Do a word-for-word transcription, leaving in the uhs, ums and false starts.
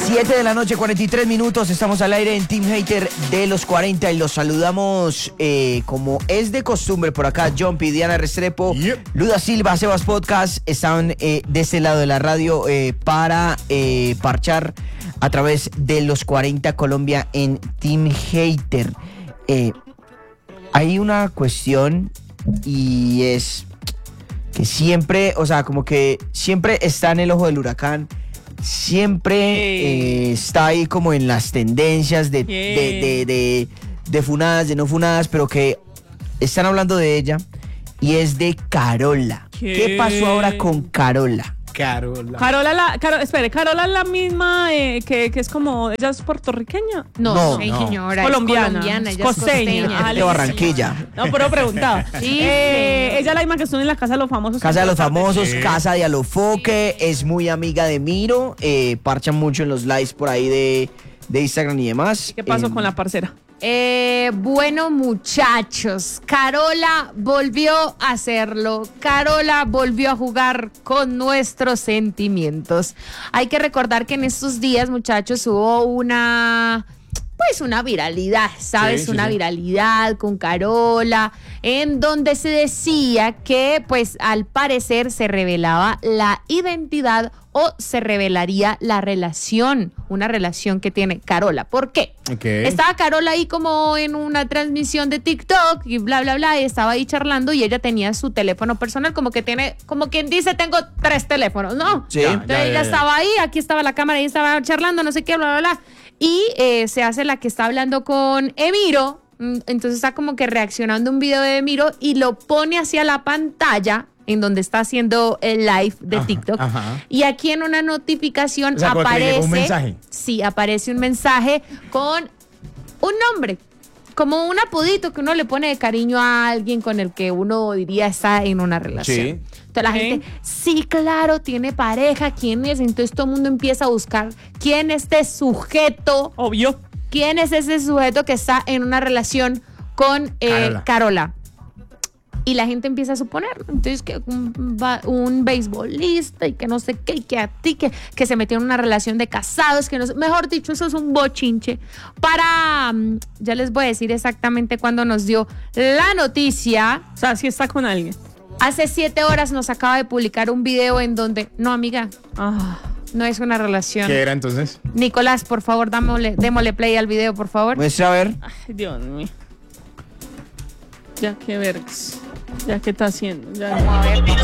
siete de la noche, cuarenta y tres minutos. Estamos al aire en Team Hater de los cuarenta y los saludamos eh, como es de costumbre por acá. Jumpy, Diana Restrepo, yep. Luda Silva, Sebas Podcast están eh, de este lado de la radio eh, para eh, parchar a través de los cuarenta Colombia en Team Hater. Eh, hay una cuestión y es que siempre, o sea, como que siempre está en el ojo del huracán. Siempre eh, está ahí como en las tendencias de, de, de, de, de funadas, de no funadas, pero que están hablando de ella y es de Carola. ¿Qué, ¿Qué pasó ahora con Carola? Carola. Carola, la, Caro, espere, Carola es la misma eh, que, que es como, ella es puertorriqueña. No, no, no. señora, colombiana, es colombiana, ella costeña. es costeña. Ah, de Barranquilla. No, pero preguntaba. Sí, eh, sí. Ella es la misma que estuvo en la Casa de los Famosos. Casa de los Famosos, Sí. Casa de Alofoque, es muy amiga de Miro, eh, parchan mucho en los lives por ahí de, de Instagram y demás. ¿Qué pasó eh, con la parcera? Eh, bueno, muchachos, Carola volvió a hacerlo. Carola volvió a jugar con nuestros sentimientos. Hay que recordar que en estos días, muchachos, hubo una... pues una viralidad, ¿sabes? Sí, sí, una sí. viralidad con Carola, en donde se decía que, pues, al parecer se revelaba la identidad o se revelaría la relación, una relación que tiene Carola. ¿Por qué? Okay. Estaba Carola ahí como en una transmisión de TikTok y bla, bla, bla, y estaba ahí charlando y ella tenía su teléfono personal, como que tiene, como quien dice, tengo tres teléfonos, ¿no? Sí. Ya, Entonces ya, ella ya, ya. estaba ahí, aquí estaba la cámara, ella estaba charlando, no sé qué, bla, bla, bla. Y eh, se hace la que está hablando con Emiro. mm, Entonces está como que reaccionando a un video de Emiro y lo pone hacia la pantalla en donde está haciendo el live de Ajá, TikTok. ajá. Y aquí en una notificación O sea, como que le aparece. llegó un mensaje. Sí, aparece un mensaje con un nombre. Como un apodito que uno le pone de cariño a alguien con el que uno diría está en una relación. Sí. Entonces la Ok. gente, sí, claro, tiene pareja, ¿quién es? Entonces todo el mundo empieza a buscar quién es este sujeto, Obvio. quién es ese sujeto que está en una relación con eh, Carola. Carola. Y la gente empieza a suponer, entonces que un, ba- un beisbolista y que no sé qué, y que a ti, que, que se metió en una relación de casados, que no sé, mejor dicho, eso es un bochinche. Para, mm, ya les voy a decir exactamente cuándo nos dio la noticia. O sea, sí está con alguien. Hace siete horas nos acaba de publicar un video en donde, no amiga, Ah, no es una relación. ¿Qué era entonces? Nicolás, por favor, dámosle, démosle play al video, por favor. Muestra a ver. ay, Dios mío. Ya qué vergas. Ya qué está haciendo. Ya.